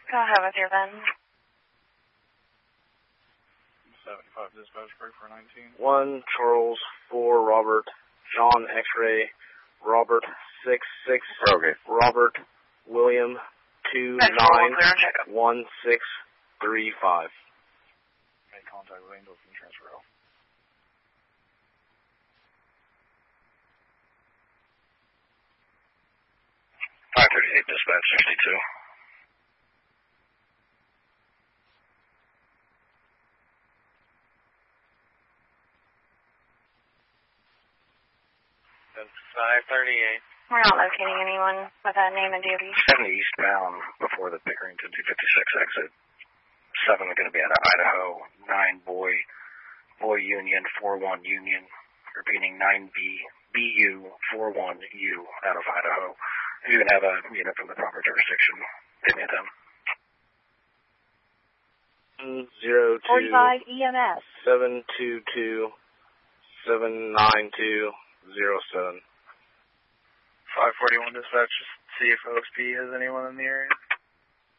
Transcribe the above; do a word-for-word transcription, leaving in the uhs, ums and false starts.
Go ahead with your V I N. seventy-five dispatch, break for nineteen. one Charles, four Robert, John X-ray, Robert, six six, okay. Robert, William, two nine, one six three five. Make contact with Angels and transfer out. five thirty-eight dispatch, sixty-two. five thirty-eight. We're not locating anyone with that name and duty. seventy eastbound before the Pickerington two fifty-six exit. seven are going to be out of Idaho. nine Boy, Boy Union, four one Union. Repeating nine B, B U, four one U out of Idaho. If you can have a unit from the proper jurisdiction, give me a ten. Zero two forty-five E M S seven two two seven nine two zero seven. five forty-one dispatch, just see if O X P has anyone in the area.